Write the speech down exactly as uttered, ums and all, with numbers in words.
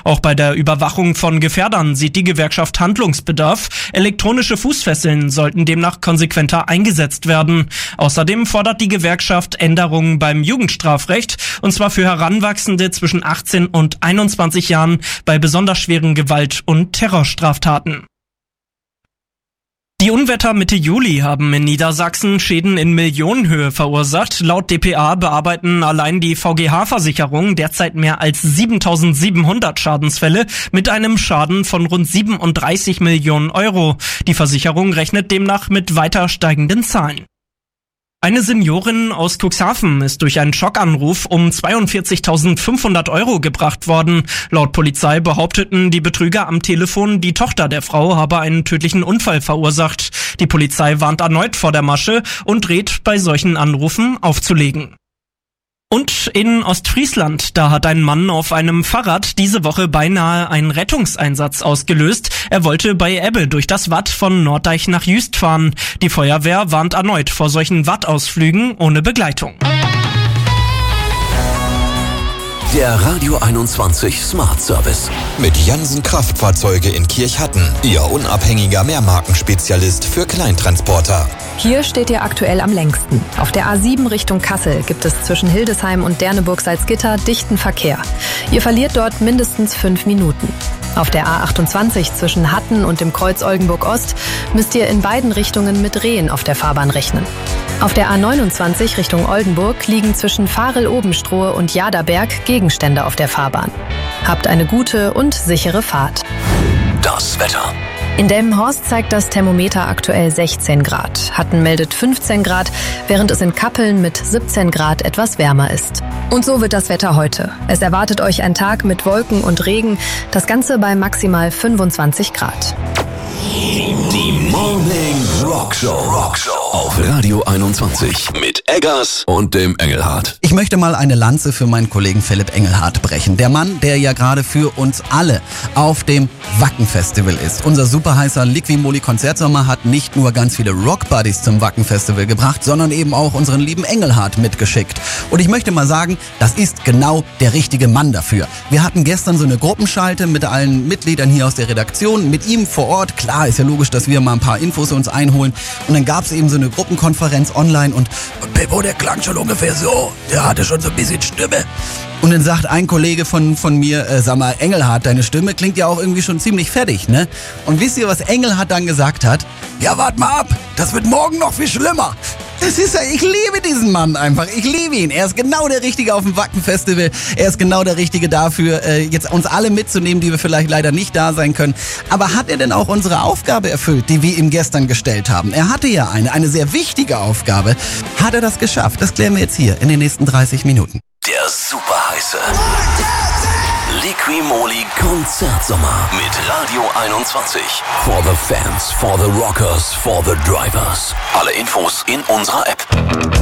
Auch bei der Überwachung von Gefährdern sieht die Gewerkschaft Handlungsbedarf. Elektronische Fußfesseln sollten demnach konsequenter eingesetzt werden. Außerdem fordert die Gewerkschaft Änderungen beim Jugendstrafrecht, und zwar für Heranwachsende zwischen achtzehn und einundzwanzig Jahren bei besonders schweren Gewalt- und Terrorstraftaten. Die Unwetter Mitte Juli haben in Niedersachsen Schäden in Millionenhöhe verursacht. Laut D P A bearbeiten allein die V G H-Versicherungen derzeit mehr als siebentausendsiebenhundert Schadensfälle mit einem Schaden von rund siebenunddreißig Millionen Euro. Die Versicherung rechnet demnach mit weiter steigenden Zahlen. Eine Seniorin aus Cuxhaven ist durch einen Schockanruf um zweiundvierzigtausendfünfhundert Euro gebracht worden. Laut Polizei behaupteten die Betrüger am Telefon, die Tochter der Frau habe einen tödlichen Unfall verursacht. Die Polizei warnt erneut vor der Masche und rät, bei solchen Anrufen aufzulegen. Und in Ostfriesland, da hat ein Mann auf einem Fahrrad diese Woche beinahe einen Rettungseinsatz ausgelöst. Er wollte bei Ebbe durch das Watt von Norddeich nach Jüst fahren. Die Feuerwehr warnt erneut vor solchen Wattausflügen ohne Begleitung. Der Radio einundzwanzig Smart Service. Mit Jansen Kraftfahrzeuge in Kirchhatten. Ihr unabhängiger Mehrmarkenspezialist für Kleintransporter. Hier steht ihr aktuell am längsten. Auf der A sieben Richtung Kassel gibt es zwischen Hildesheim und Derneburg-Salzgitter dichten Verkehr. Ihr verliert dort mindestens fünf Minuten. Auf der A achtundzwanzig zwischen Hatten und dem Kreuz Oldenburg-Ost müsst ihr in beiden Richtungen mit Rehen auf der Fahrbahn rechnen. Auf der A neunundzwanzig Richtung Oldenburg liegen zwischen Farel-Obenstrohe und Jaderberg Gegenstände auf der Fahrbahn. Habt eine gute und sichere Fahrt. Das Wetter. In Delmenhorst zeigt das Thermometer aktuell sechzehn Grad. Hatten meldet fünfzehn Grad, während es in Kappeln mit siebzehn Grad etwas wärmer ist. Und so wird das Wetter heute. Es erwartet euch ein Tag mit Wolken und Regen, das Ganze bei maximal fünfundzwanzig Grad. Die Morning Rockshow. Rockshow auf Radio einundzwanzig mit Eggers und dem Engelhardt. Ich möchte mal eine Lanze für meinen Kollegen Philipp Engelhardt brechen. Der Mann, der ja gerade für uns alle auf dem Wacken-Festival ist. Unser super heißer Liqui-Moly-Konzertsommer hat nicht nur ganz viele Rock-Buddies zum Wacken-Festival gebracht, sondern eben auch unseren lieben Engelhardt mitgeschickt. Und ich möchte mal sagen, das ist genau der richtige Mann dafür. Wir hatten gestern so eine Gruppenschalte mit allen Mitgliedern hier aus der Redaktion, mit ihm vor Ort. Klar, ist ja logisch, dass wir mal ein paar Infos uns einholen. Und dann gab es eben so eine Gruppenkonferenz online und Pippo, der klang schon ungefähr so. Der hatte schon so ein bisschen Stimme. Und dann sagt ein Kollege von, von mir, äh, sag mal, Engelhardt, deine Stimme klingt ja auch irgendwie schon ziemlich fertig, ne? Und wisst ihr, was Engelhardt dann gesagt hat? Ja, wart mal ab, das wird morgen noch viel schlimmer. Das ist ja, ich liebe diesen Mann einfach, ich liebe ihn. Er ist genau der Richtige auf dem Wacken-Festival. Er ist genau der Richtige dafür, äh, jetzt uns alle mitzunehmen, die wir vielleicht leider nicht da sein können. Aber hat er denn auch unsere Aufgabe erfüllt, die wir ihm gestern gestellt haben? Er hatte ja eine, eine sehr wichtige Aufgabe. Hat er das geschafft? Das klären wir jetzt hier in den nächsten dreißig Minuten. Der superheiße Liqui-Moly Konzertsommer mit Radio einundzwanzig. For the fans, for the rockers, for the drivers. Alle Infos in unserer App.